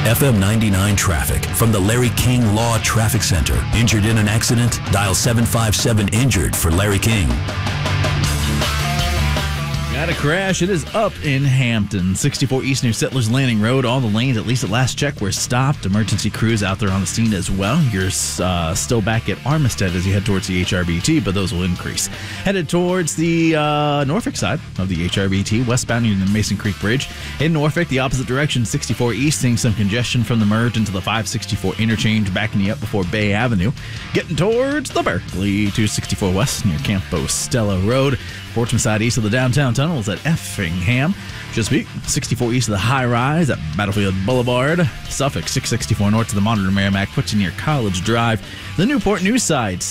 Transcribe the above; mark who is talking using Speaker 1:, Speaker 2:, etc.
Speaker 1: FM 99 traffic from the Larry King Law Traffic Center. Injured in an accident? Dial 757-INJURED for Larry King.
Speaker 2: Got a crash. It is up in Hampton. 64 East near Settlers Landing Road. All the lanes, at least at last check, were stopped. Emergency crews out there on the scene as well. You're still back at Armistead as you head towards the HRBT, but those will increase. Headed towards the Norfolk side of the HRBT, westbound near the Mason Creek Bridge. In Norfolk, the opposite direction, 64 East, seeing some congestion from the merge into the 564 interchange, backing you up before Bay Avenue. Getting towards the Berkeley, 264 West near Campo Stella Road. Portsmouth side east of the downtown tunnel is at Effingham. Chesapeake, 64 east of the high rise at Battlefield Boulevard. Suffolk, 664 north of the Monitor Merrimack puts you near College Drive. The Newport News side,